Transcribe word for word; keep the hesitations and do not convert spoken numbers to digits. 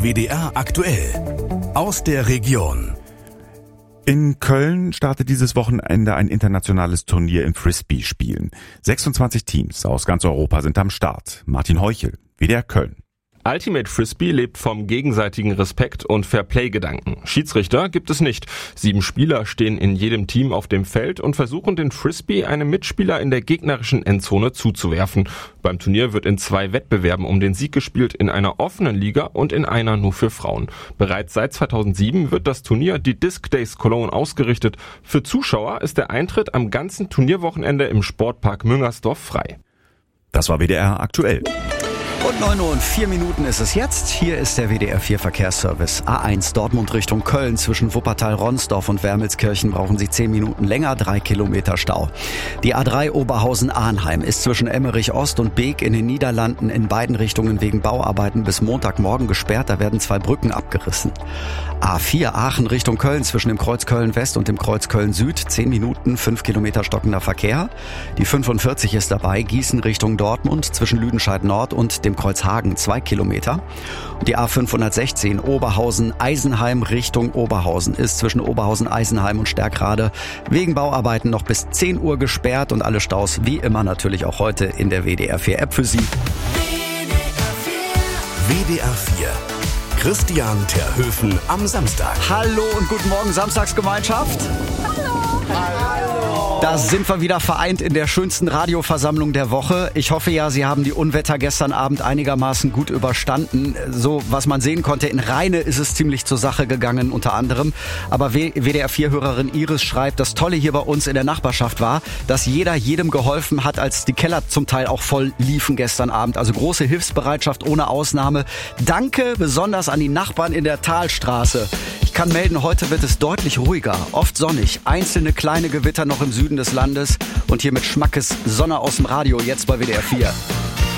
W D R aktuell aus der Region. In Köln startet dieses Wochenende ein internationales Turnier im Frisbee-Spielen. sechsundzwanzig Teams aus ganz Europa sind am Start. Martin Heuchel, W D R Köln. Ultimate Frisbee lebt vom gegenseitigen Respekt und Fairplay-Gedanken. Schiedsrichter gibt es nicht. Sieben Spieler stehen in jedem Team auf dem Feld und versuchen den Frisbee einem Mitspieler in der gegnerischen Endzone zuzuwerfen. Beim Turnier wird in zwei Wettbewerben um den Sieg gespielt, in einer offenen Liga und in einer nur für Frauen. Bereits seit zweitausendsieben wird das Turnier, die Disc Days Cologne, ausgerichtet. Für Zuschauer ist der Eintritt am ganzen Turnierwochenende im Sportpark Müngersdorf frei. Das war W D R aktuell. Und neun Uhr und vier Minuten ist es jetzt. Hier ist der W D R vier Verkehrsservice. A eins Dortmund Richtung Köln. Zwischen Wuppertal-Ronsdorf und Wermelskirchen brauchen Sie zehn Minuten länger, drei Kilometer Stau. Die A drei Oberhausen-Arnheim ist zwischen Emmerich-Ost und Beek in den Niederlanden in beiden Richtungen wegen Bauarbeiten bis Montagmorgen gesperrt. Da werden zwei Brücken abgerissen. A vier Aachen Richtung Köln zwischen dem Kreuz Köln-West und dem Kreuz Köln-Süd. zehn Minuten, fünf Kilometer stockender Verkehr. Die fünfundvierzig ist dabei. Gießen Richtung Dortmund zwischen Lüdenscheid-Nord und dem Kreuz Hagen, zwei Kilometer. Und die A fünfhundertsechzehn Oberhausen-Eisenheim Richtung Oberhausen ist zwischen Oberhausen-Eisenheim und Stärkrade wegen Bauarbeiten noch bis zehn Uhr gesperrt und alle Staus wie immer natürlich auch heute in der W D R vier App für Sie. W D R vier. Christian Terhöfen am Samstag. Hallo und guten Morgen, Samstagsgemeinschaft. Hallo. Hallo. Da sind wir wieder vereint in der schönsten Radioversammlung der Woche. Ich hoffe ja, Sie haben die Unwetter gestern Abend einigermaßen gut überstanden. So, was man sehen konnte, in Rheine ist es ziemlich zur Sache gegangen unter anderem. Aber W D R vier-Hörerin Iris schreibt, das Tolle hier bei uns in der Nachbarschaft war, dass jeder jedem geholfen hat, als die Keller zum Teil auch voll liefen gestern Abend. Also große Hilfsbereitschaft ohne Ausnahme. Danke besonders an die Nachbarn in der Talstraße. Ich kann melden, heute wird es deutlich ruhiger, oft sonnig, einzelne kleine Gewitter noch im Süden des Landes und hier mit Schmackes Sonne aus dem Radio jetzt bei W D R vier.